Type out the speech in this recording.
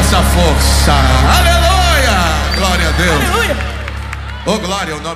nossa força. Aleluia! Glória a Deus. Aleluia. Oh, glória ao nome